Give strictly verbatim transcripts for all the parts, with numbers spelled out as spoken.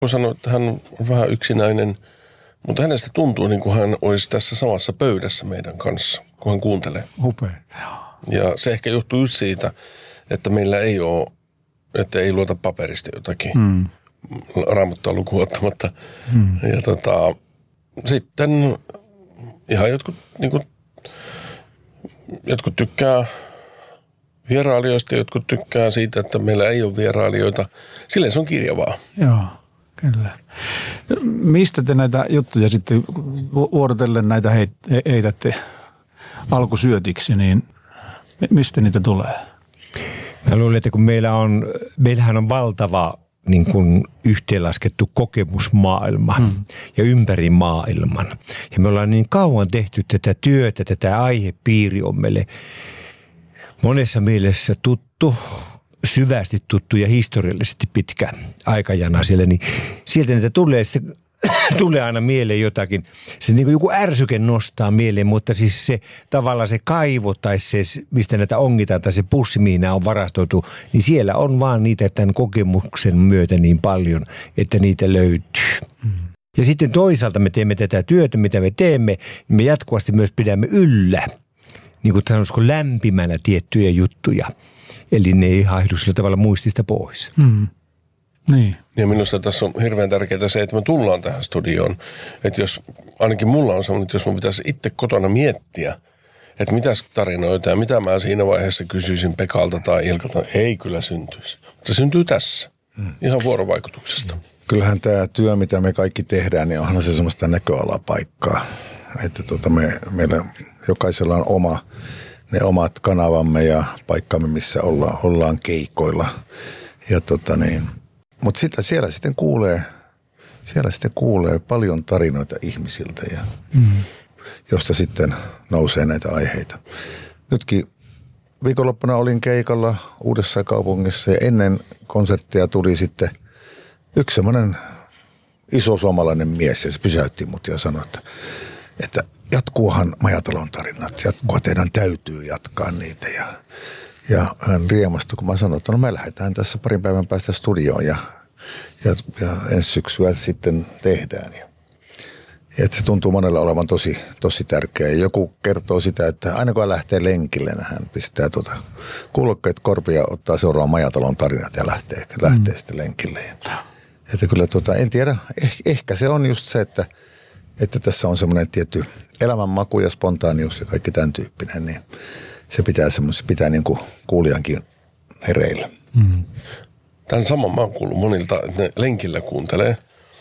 Voi sanoa, että hän on vähän yksinäinen, mutta hänestä tuntuu niin kuin hän olisi tässä samassa pöydässä meidän kanssa, kun hän kuuntelee. Upea. Ja se ehkä johtuu just siitä, että meillä ei ole, että ei luota paperista jotakin. Mm. Raamattua lukuun ottamatta. Mm. Ja tota, sitten ihan jotkut, niin kuin, jotkut tykkää vierailijoista, jotkut tykkää siitä, että meillä ei ole vierailijoita. Silleen se on kirjavaa. Joo, kyllä. Mistä te näitä juttuja sitten vuorotellen näitä heitätte alkusyötiksi, niin mistä niitä tulee? Mä luulen, että kun meillä on, meillähän on valtava niin kuin yhteenlaskettu kokemusmaailma hmm. ja ympäri maailman. Ja me ollaan niin kauan tehty tätä työtä, tätä aihepiiri on meille monessa mielessä tuttu, syvästi tuttu ja historiallisesti pitkä aikajana siellä, niin sieltä niitä tulee sitten tulee aina mieleen jotakin. Se niin kuin joku ärsyke nostaa mieleen, mutta siis se tavallaan se kaivo tai se, mistä näitä ongitaan tai se pussi, mihin nämä on varastoitu, niin siellä on vaan niitä tämän kokemuksen myötä niin paljon, että niitä löytyy. Mm. Ja sitten toisaalta me teemme tätä työtä, mitä me teemme, niin me jatkuvasti myös pidämme yllä, niin kuin sanoisiko lämpimänä tiettyjä juttuja. Eli ne ei haihdu sillä tavalla muistista pois. Mm. Niin. Ja minusta tässä on hirveän tärkeää se, että me tullaan tähän studioon. Että jos, ainakin mulla on sellainen, että jos mun pitäisi itse kotona miettiä, että mitäs tarinoita ja mitä mä siinä vaiheessa kysyisin Pekalta tai Ilkalta, ei kyllä syntyisi. Se syntyy tässä, hmm. ihan vuorovaikutuksesta. Kyllähän tämä työ, mitä me kaikki tehdään, niin onhan se semmoista näköalapaikkaa. Että tuota me, meillä jokaisella on oma, ne omat kanavamme ja paikkamme, missä olla, ollaan keikoilla. Ja tota niin... Mutta sitä siellä sitten kuulee, siellä sitten kuulee paljon tarinoita ihmisiltä, ja mm. josta sitten nousee näitä aiheita. Nytkin viikonloppuna olin keikalla Uudessa Kaupungissa ja ennen konserttia tuli sitten yksi semmoinen iso suomalainen mies ja se pysäytti mut ja sanoi, että, että jatkuuhan Majatalon tarinat, jatkua teidän täytyy jatkaa niitä ja Ja hän riemastui, kun mä sanoin, että no me lähdetään tässä parin päivän päästä studioon ja, ja, ja ensi syksyä sitten tehdään. Ja, ja että se tuntuu monelle olevan tosi, tosi tärkeä. Ja joku kertoo sitä, että aina kun hän lähtee lenkille, niin hän pistää tuota kuulokkeet korpia ja ottaa seuraavan Majatalon tarinat ja lähtee, lähtee mm. sitten lenkille. Ja, että kyllä tuota, en tiedä, eh, ehkä se on just se, että, että tässä on semmoinen tietty elämänmaku ja spontaanius ja kaikki tämän tyyppinen, niin se pitää semmoista, pitää niin kuin kuulijankin hereillä. Mm. Tämän saman mä oon kuullut monilta, että ne lenkillä kuuntelee.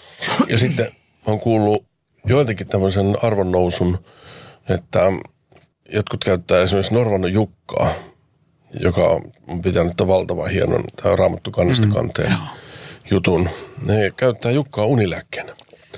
Ja sitten mä oon kuullut joiltakin tämmöisen arvonnousun, että jotkut käyttää esimerkiksi Norvan Jukkaa, joka on pitänyt valtavan hienon Raamattu kannesta kanteen mm. jutun. Ne käyttää Jukkaa unilääkkeenä.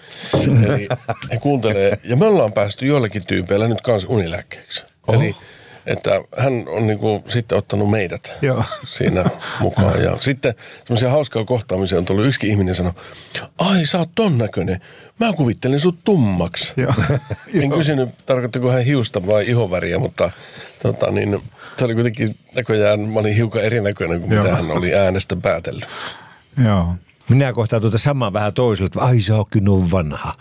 Eli he kuuntelee, ja me ollaan päästy joillakin tyypeillä nyt kanssa unilääkkeeksi. Oh. Eli että hän on niinku sitten ottanut meidät Joo. siinä mukaan. Ja sitten semmoisia hauskaa kohtaamisia on tullut. Yksikin ihminen sanoi, ai sä oot ton näköinen. Mä kuvittelin sut tummaksi. En kysynyt, tarkoittako hän hiusta vai ihoväriä, mutta tota, niin, se oli kuitenkin näköjään, mä olin hiukan erinäköinen kuin Joo. mitä hän oli äänestä päätellyt. Joo. Minä kohtaan tuota samaa vähän toiselle, että ai sä ootkin noin vanha.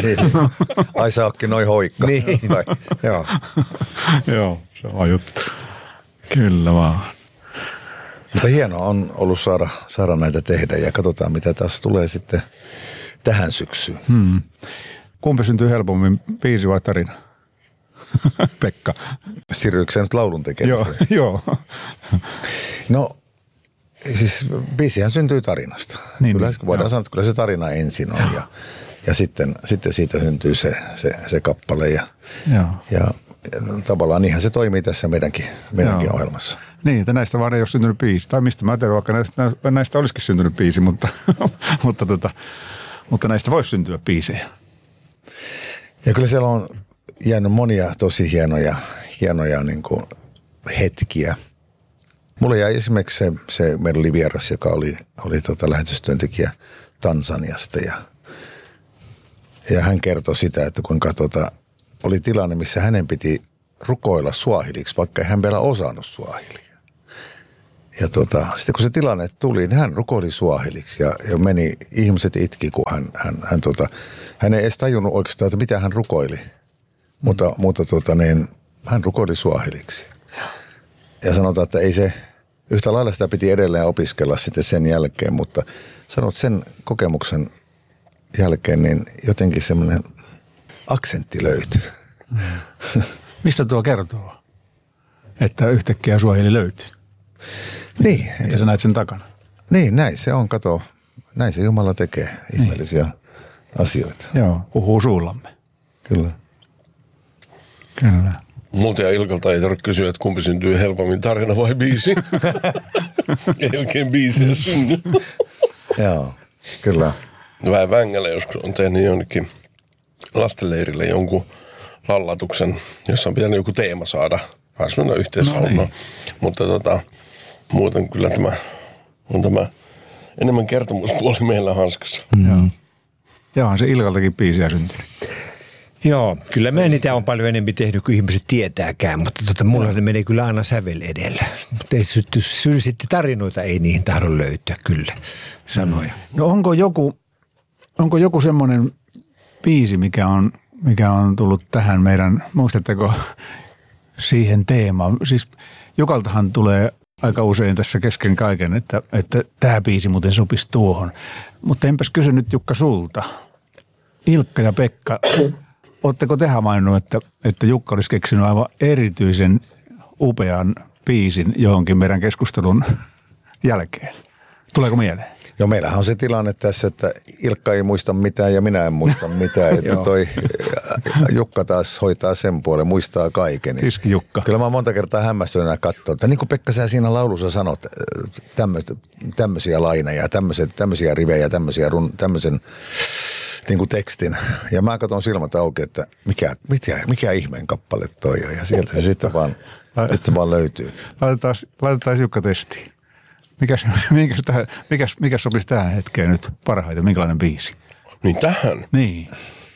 Ai sä ootkin noin hoikka. Niin. Joo. Joo, se on juttu. Kyllä vaan. Mutta hienoa on ollut saada, saada näitä tehdä ja katsotaan mitä taas tulee sitten tähän syksyyn. Hmm. Kumpi syntyy helpommin, biisi vai tarina? Pekka. Siirryykö sä nyt laulun tekemiseen? Joo, joo. No siis biisihän syntyy tarinasta. Niin, kyllä niin, voidaan joo. sanoa, että kyllä se tarina ensin on ja, ja sitten, sitten siitä syntyy se, se, se kappale ja, ja, ja tavallaan niinhän se toimii tässä meidänkin, meidänkin ohjelmassa. Niin, että näistä vaan ei ole syntynyt biisi. Tai mistä mä tiedän, vaikka näistä, näistä olisikin syntynyt biisi, mutta, mutta, tota, mutta näistä voisi syntyä biisejä. Ja kyllä siellä on jäänyt monia tosi hienoja, hienoja niin kuin hetkiä. Mulla jäi esimerkiksi se, se meillä oli vieras, joka oli, oli tota lähetystyöntekijä Tansaniasta ja, ja hän kertoi sitä, että kuinka tota, oli tilanne, missä hänen piti rukoilla suahiliksi, vaikka ei hän vielä osannut suahilia. Ja tota, sitten kun se tilanne tuli, niin hän rukoili suahiliksi ja, ja meni, ihmiset itki, kun hän, hän, hän, tota, hän ei edes tajunnut oikeastaan, että mitä hän rukoili. Mutta, mm. mutta tota, niin, hän rukoili suahiliksi. Ja sanotaan, että ei se, yhtä lailla sitä piti edelleen opiskella sitten sen jälkeen, mutta sanot sen kokemuksen jälkeen, niin jotenkin semmoinen aksentti löytyi. Mm. Mistä tuo kertoo, että yhtäkkiä suahili löytyy? Niin. Että sä näet sen takana. Niin, näin se on, kato. Näin se Jumala tekee ihmeellisiä niin. asioita. Joo, puhuu suullamme. Kyllä. Kyllä. Multa ja Ilkalta ei tarvitse kysyä, että kumpi syntyy helpommin, tarina vai biisi. Ei oikein biisiä synny. Joo, kyllä. Vähän vängällä joskus on tehnyt jonnekin lastenleirille jonkun lallatuksen, jossa on pitänyt joku teema saada. Vähän semmoinen yhteishaunno. No niin. Mutta tota, muuten kyllä tämä on tämä enemmän kertomuspuoli meillä hanskassa. Mm. Joo. Joo, se Ilkaltakin biisiä syntynyt. Joo, kyllä mä niitä on paljon enemmän tehnyt kuin ihmiset tietääkään, mutta tota, mulla ne menee kyllä aina sävel edellä. Mutta ei sytty, sitten tarinoita ei niihin tahdo löytää kyllä sanoja. No onko joku, onko joku semmoinen biisi, mikä on, mikä on tullut tähän meidän, muistatteko siihen teemaan? Siis Jukaltahan tulee aika usein tässä kesken kaiken, että, että tämä biisi muuten sopisi tuohon. Mutta enpäs kysy nyt Jukka sulta. Ilkka ja Pekka, ootteko te havainnut, että, että Jukka olisi keksinyt aivan erityisen upean biisin johonkin meidän keskustelun jälkeen? Tuleeko mieleen? Joo, meillähän on se tilanne tässä, että Ilkka ei muista mitään ja minä en muista mitään. Että toi Jukka taas hoitaa sen puolen, muistaa kaiken. Iski Jukka. Kyllä mä monta kertaa hämmästyneenä katsoa, että niin kuin Pekka sä siinä laulussa sanot tämmöisiä laineja, tämmöisiä rivejä, tämmöisiä run, tämmöisen niin kuin tekstin. Ja mä katson silmät auki, että mikä, mikä, mikä ihmeen kappale toi on. Ja sieltä se sitten vaan, sitten vaan löytyy. Laitetaan, laitetaan Jukka testiin. Mikäs, mikäs, tähän, mikäs, mikäs sopisi tähän hetkeen nyt parhaiten? Minkälainen biisi? Niin tähän? Niin.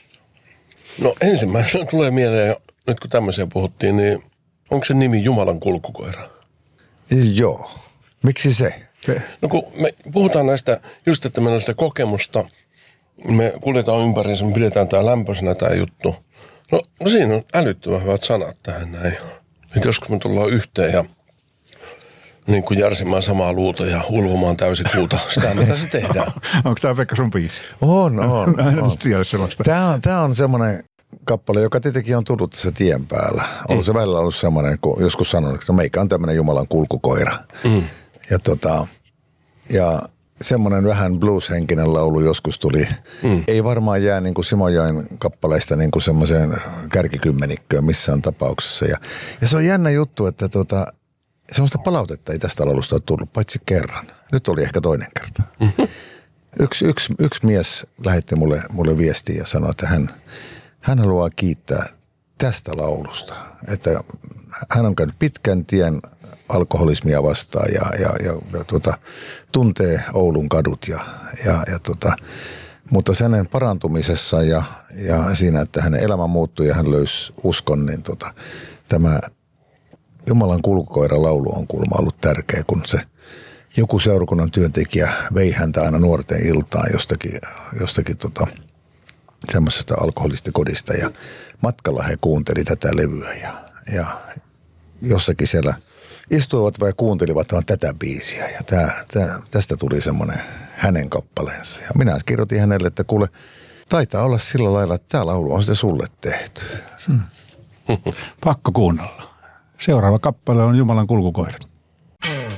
No ensimmäisenä tulee mieleen, nyt kun tämmöisiä puhuttiin, niin onko se nimi Jumalan kulkukoira? Joo. Miksi se? se? No kun me puhutaan näistä, just että meillä on sitä kokemusta, me kuljetaan ympäri, me pidetään tää lämpöisenä tää juttu. No, no siinä on älyttömän hyvät sanat tähän näin. Että joskus me tullaan yhteen ja niin kuin järsimään samaa luuta ja ulvomaan täysi kuuta. Sitä mitä se tehdään. Onko tämä Pekka sun biisi? On, on. on. Tämä on, tämä on semmoinen kappale, joka tietenkin on tullut tässä tien päällä. On mm. se välillä ollut semmoinen, kun joskus sanon, että meikä on tämmöinen Jumalan kulkukoira. Mm. Ja, tota, ja semmoinen vähän blues-henkinen laulu joskus tuli. Mm. Ei varmaan jää niin kuin Simojoen kappaleista niin kuin semmoiseen kärkikymmenikköön missään tapauksessa. Ja, ja se on jännä juttu, että tota, semmoista palautetta ei tästä laulusta ole tullut, paitsi kerran. Nyt oli ehkä toinen kerta. Mm-hmm. Yksi, yksi, yksi mies lähetti mulle, mulle viestiä ja sanoi, että hän, hän haluaa kiittää tästä laulusta. Että hän on käynyt pitkän tien alkoholismia vastaan ja, ja, ja, ja tuota, tuntee Oulun kadut. Ja, ja, ja tuota, mutta hänen parantumisessa ja, ja siinä, että hänen elämä muuttui ja hän löysi uskon, niin tuota, tämä Jumalan kulkukoira laulu on kuulemma ollut tärkeä, kun se joku seurakunnan työntekijä vei häntä aina nuorten iltaan jostakin, jostakin tota, semmoisesta alkoholistikodista ja matkalla he kuunteli tätä levyä ja, ja jossakin siellä istuivat vai kuuntelivat vaan tätä biisiä ja tää, tää, tästä tuli semmoinen hänen kappaleensa. Ja minä kirjoitin hänelle, että kuule, taitaa olla sillä lailla, että tämä laulu on sitten sulle tehty. Hmm. Pakko kuunnella. Seuraava kappale on Jumalan kulkukoira.